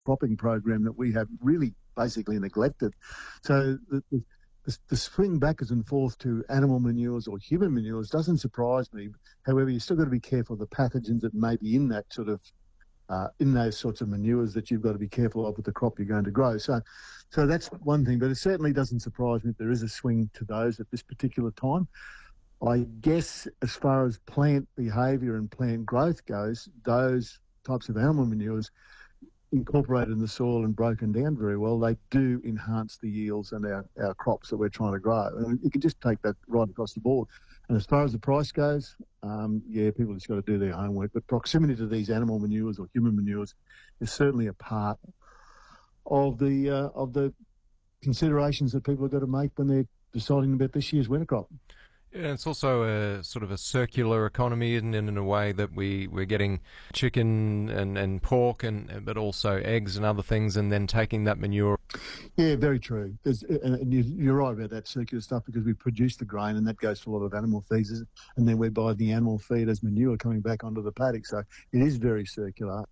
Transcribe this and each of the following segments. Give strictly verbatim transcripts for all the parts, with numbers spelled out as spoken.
cropping program that we have really basically neglected. So the, the, the, the swing backwards and forth to animal manures or human manures doesn't surprise me. However, you've still got to be careful of the pathogens that may be in that sort of uh, in those sorts of manures that you've got to be careful of with the crop you're going to grow. So, so that's one thing. But it certainly doesn't surprise me that there is a swing to those at this particular time. I guess as far as plant behaviour and plant growth goes, those types of animal manures incorporated in the soil and broken down very well, they do enhance the yields and our, our crops that we're trying to grow. And you can just take that right across the board. And as far as the price goes, um, yeah, people just got to do their homework. But proximity to these animal manures or human manures is certainly a part of the uh, of the considerations that people have got to make when they're deciding about this year's winter crop. Yeah, it's also a sort of a circular economy, isn't it, in a way that we, we're getting chicken and, and pork, and but also eggs and other things, and then taking that manure. Yeah, very true. There's, and you're right about that circular stuff, because we produce the grain and that goes for a lot of animal feeds, and then we're buying the animal feed as manure coming back onto the paddock. So it is very circular.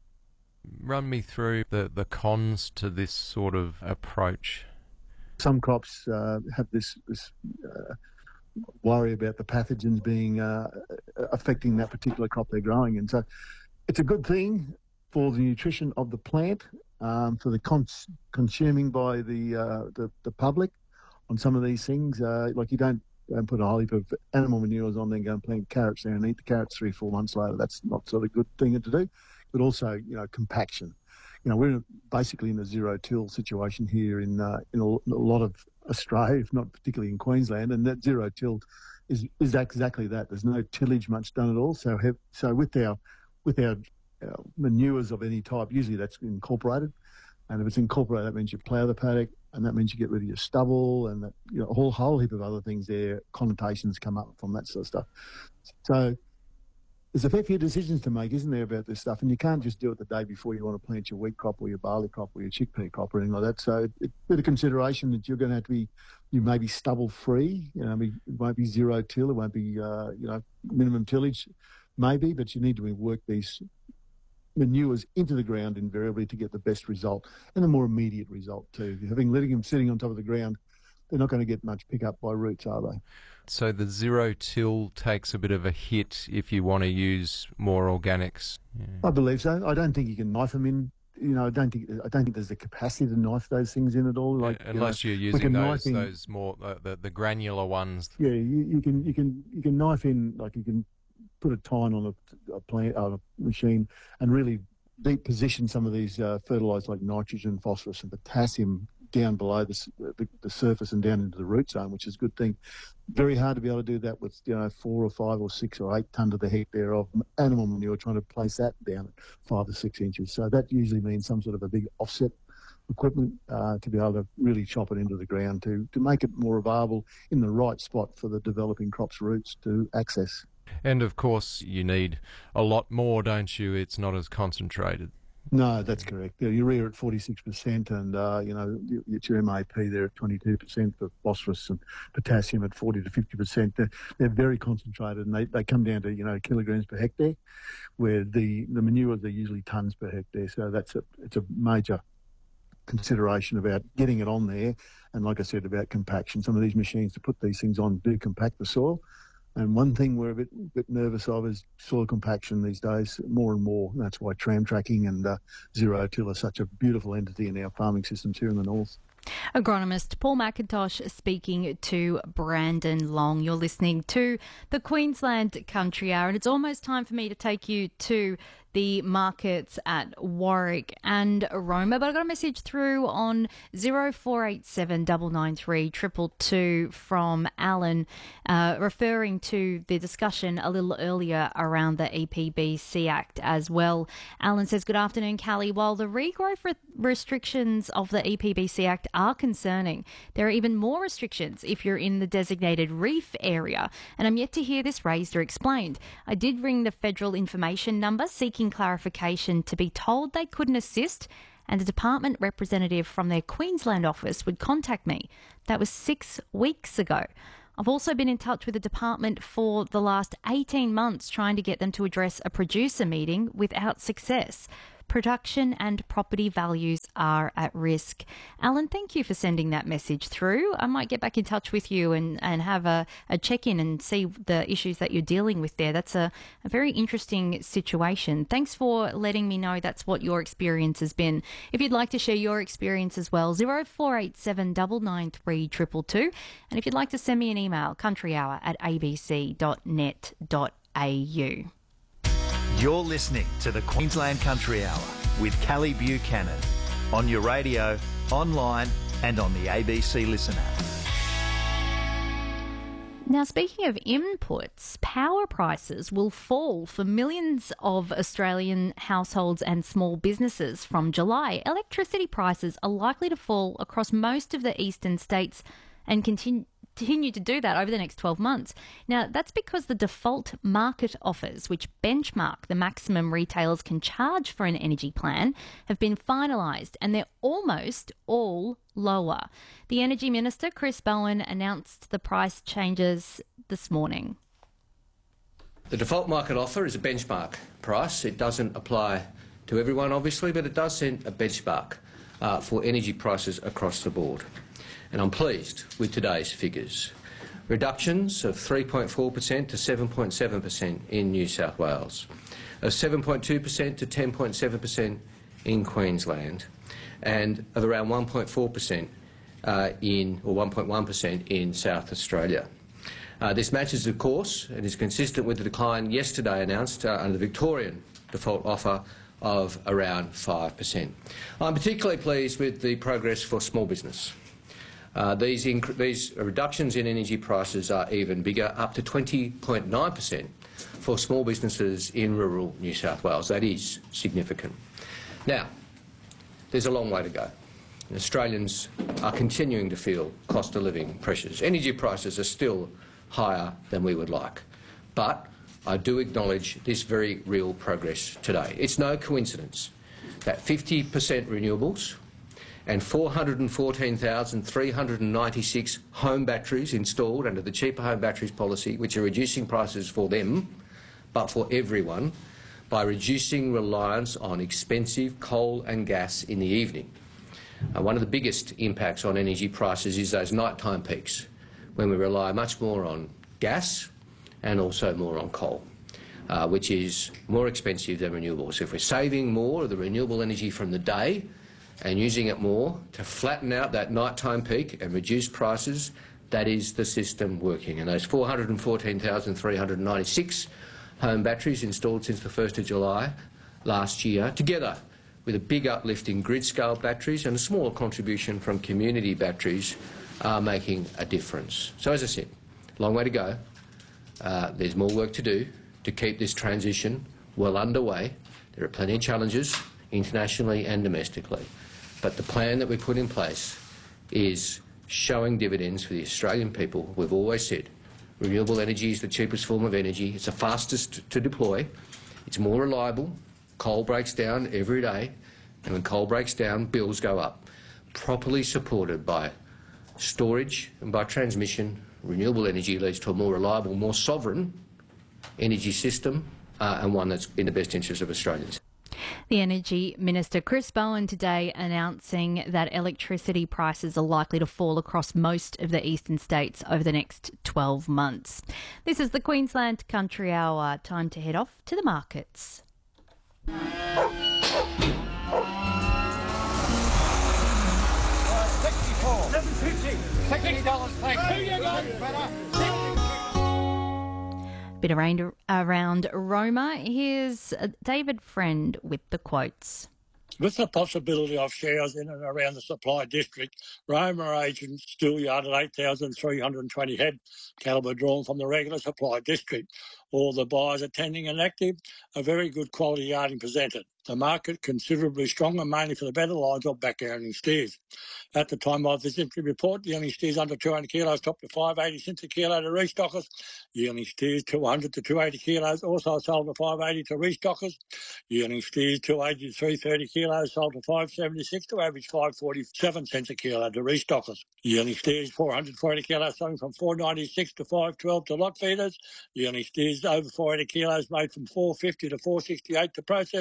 Run me through the, the cons to this sort of approach. Some crops uh, have this... this uh, worry about the pathogens being uh, affecting that particular crop they're growing. And so it's a good thing for the nutrition of the plant, um, for the cons- consuming by the, uh, the the public on some of these things. Uh, like you don't, don't put a whole heap of animal manures on there and go and plant carrots there and eat the carrots three, four months later. That's not sort of a good thing to do. But also, you know, compaction. You know, we're basically in a zero-till situation here in uh, in a, a lot of Australia, if not particularly in Queensland, and that zero-till is is exactly that. There's no tillage much done at all. So, have, so with our with our, our manures of any type, usually that's incorporated, and if it's incorporated, that means you plough the paddock, and that means you get rid of your stubble, and that, you know, a whole whole heap of other things there. Connotations come up from that sort of stuff. So there's a fair few decisions to make, isn't there, about this stuff? And you can't just do it the day before you want to plant your wheat crop or your barley crop or your chickpea crop or anything like that. So it's a bit of consideration that you're going to have to be, you may be stubble free. You know, I mean, it won't be zero till, it won't be, uh, you know, minimum tillage, maybe, but you need to work these manures into the ground invariably to get the best result and a more immediate result too. Having letting them sitting on top of the ground, they're not going to get much pickup by roots, are they? So the zero-till takes a bit of a hit if you want to use more organics. Yeah. I believe so. I don't think you can knife them in. You know, I don't think I don't think there's the capacity to knife those things in at all. Like, yeah, unless you know, you're using those in, those more uh, the the granular ones. Yeah, you, you can you can you can knife in, like you can put a tine on a, a plant on a machine and really deep position some of these uh, fertilisers like nitrogen, phosphorus, and potassium down below the, the the surface and down into the root zone, which is a good thing. Very hard to be able to do that with, you know, four or five or six or eight tonne to the hectare of animal manure, trying to place that down at five or six inches. So that usually means some sort of a big offset equipment uh, to be able to really chop it into the ground to, to make it more available in the right spot for the developing crop's roots to access. And of course, you need a lot more, don't you? It's not as concentrated. No, that's correct. Yeah, urea at forty-six percent and, uh, you know, it's your M A P there at twenty-two percent for phosphorus and potassium at forty to fifty percent. They're, they're very concentrated and they, they come down to, you know, kilograms per hectare, where the, the manures are usually tonnes per hectare. So that's a, it's a major consideration about getting it on there. And like I said, about compaction. Some of these machines to put these things on do compact the soil. And one thing we're a bit, bit nervous of is soil compaction these days, more and more. That's why tram tracking and uh, zero-till are such a beautiful entity in our farming systems here in the north. Agronomist Paul McIntosh speaking to Brandon Long. You're listening to the Queensland Country Hour, and it's almost time for me to take you to the markets at Warwick and Aroma. But I got a message through on zero four eight seven nine nine three two two two from Alan, uh, referring to the discussion a little earlier around the E P B C Act as well. Alan says, good afternoon, Callie. While the regrowth re- restrictions of the E P B C Act are concerning, there are even more restrictions if you're in the designated reef area, and I'm yet to hear this raised or explained. I did ring the federal information number seeking clarification to be told they couldn't assist, and a department representative from their Queensland office would contact me. That was six weeks ago. I've also been in touch with the department for the last eighteen months trying to get them to address a producer meeting without success. production and property values are at risk. Alan, thank you for sending that message through. I might get back in touch with you and, and have a, a check-in and see the issues that you're dealing with there. That's a, a very interesting situation. Thanks for letting me know that's what your experience has been. If you'd like to share your experience as well, zero four eight seven nine nine three two two two. And if you'd like to send me an email, countryhour at a b c dot net dot a u. You're listening to the Queensland Country Hour with Callie Buchanan on your radio, online and on the A B C Listen app. Now, speaking of inputs, power prices will fall for millions of Australian households and small businesses from July. Electricity prices are likely to fall across most of the eastern states and continue continue to do that over the next twelve months. Now, that's because the default market offers, which benchmark the maximum retailers can charge for an energy plan, have been finalised, and they're almost all lower. The Energy Minister, Chris Bowen, announced the price changes this morning. The default market offer is a benchmark price. It doesn't apply to everyone, obviously, but it does set a benchmark uh, for energy prices across the board. And I'm pleased with today's figures. Reductions of three point four percent to seven point seven percent in New South Wales, of seven point two percent to ten point seven percent in Queensland, and of around one point four percent uh, in, or one point one percent in South Australia. Uh, this matches, of course, and is consistent with the decline yesterday announced uh, under the Victorian default offer of around five percent. I'm particularly pleased with the progress for small business. Uh, these, these reductions in energy prices are even bigger, up to twenty point nine percent for small businesses in rural New South Wales. That is significant. Now, there's a long way to go. Australians are continuing to feel cost of living pressures. Energy prices are still higher than we would like, but I do acknowledge this very real progress today. It's no coincidence that fifty percent renewables and four hundred fourteen thousand three hundred ninety-six home batteries installed under the Cheaper Home Batteries policy, which are reducing prices for them, but for everyone, by reducing reliance on expensive coal and gas in the evening. Uh, one of the biggest impacts on energy prices is those nighttime peaks, when we rely much more on gas and also more on coal, uh, which is more expensive than renewables. If we're saving more of the renewable energy from the day and using it more to flatten out that nighttime peak and reduce prices, that is the system working. And those four hundred fourteen thousand three hundred ninety-six home batteries installed since the first of July last year, together with a big uplift in grid-scale batteries and a smaller contribution from community batteries, are making a difference. So, as I said, long way to go. Uh, there's more work to do to keep this transition well underway. There are plenty of challenges internationally and domestically. But the plan that we put in place is showing dividends for the Australian people. We've always said renewable energy is the cheapest form of energy. It's the fastest to deploy. It's more reliable. Coal breaks down every day. And when coal breaks down, bills go up. Properly supported by storage and by transmission, renewable energy leads to a more reliable, more sovereign energy system uh, and one that's in the best interest of Australians. The Energy Minister, Chris Bowen, today announcing that electricity prices are likely to fall across most of the eastern states over the next twelve months. This is the Queensland Country Hour. Time to head off to the markets. Bit of rain around Roma. Here's David Friend with the quotes. With the possibility of showers in and around the supply district, Roma agents still yarded eight thousand three hundred twenty head, calibre drawn from the regular supply district. All the buyers attending and active, a very good quality yarding presented. The market considerably stronger, mainly for the better lines of back earning steers. At the time of this entry report, the yearling steers under two hundred kilos topped to five eighty cents a kilo to restockers. Yearling steers two hundred to two eighty kilos also sold to five eighty to restockers. Yearling steers two eighty to three thirty kilos sold to five seventy-six to average five forty-seven cents a kilo to restockers. Yearling steers four hundred forty kilos selling from four ninety-six to five twelve to lot feeders. Yearling steers over four hundred kilos made from four fifty to four sixty-eight to processors.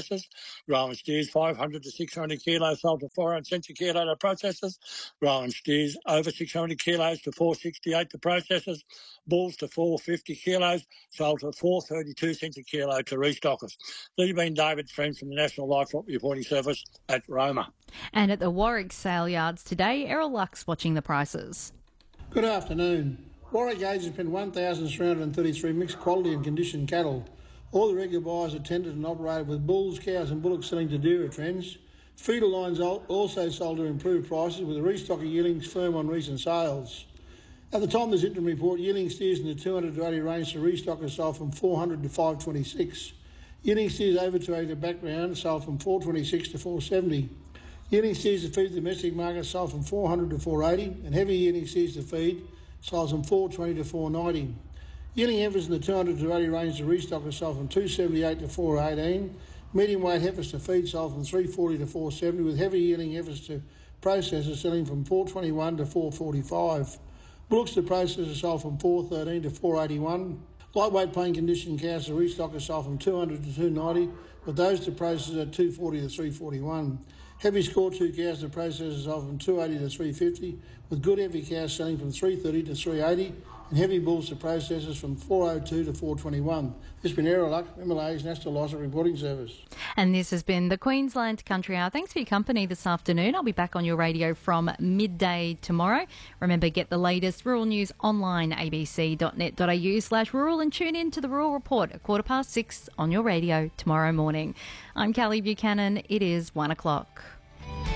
Rowan steers five hundred to six hundred kilos sold to four hundred cents a kilo to processors. Rowan steers over six hundred kilos to four sixty-eight to processors. Bulls to four fifty kilos sold to four thirty-two cents a kilo to restockers. These have been David Friends from the National Livestock Reporting Service at Roma. And at the Warwick sale yards today, Errol Lux watching the prices. Good afternoon. Warwick Gauge has been one thousand three hundred thirty-three mixed quality and conditioned cattle. All the regular buyers attended and operated with bulls, cows and bullocks selling to dearer trends. Feeder lines also sold to improved prices with the restocker yearlings firm on recent sales. At the time of this interim report, yearling steers in the two hundred to eighty range to restockers sold from four hundred to five twenty-six. Yearling steers over two eighty to background sold from four twenty-six to four seventy. Yearling steers to feed the domestic market sold from four hundred to four eighty, and heavy yearling steers to feed sold from four twenty to four ninety. Yearling heifers in the two hundred to eighty range to restockers sold from two seventy-eight to four eighteen. Medium weight heifers to feed sold from three forty to four seventy, with heavy yearling heifers to processors selling from four twenty-one to four forty-five. Bullocks to processors sold from four thirteen to four eighty-one. Lightweight plain conditioned cows to restockers sold from two hundred to two ninety, with those to processors at two forty to three forty-one. Heavy score two cows to processors sold from two eighty to three fifty, with good heavy cows selling from three thirty to three eighty, and heavy bulls to processors from four oh two to four twenty-one. This has been Errol Luck, M L A's National Livestock Reporting Service. And this has been the Queensland Country Hour. Thanks for your company this afternoon. I'll be back on your radio from midday tomorrow. Remember, get the latest rural news online, abc.net.au slash rural, and tune in to the Rural Report at quarter past six on your radio tomorrow morning. I'm Callie Buchanan. It is one o'clock.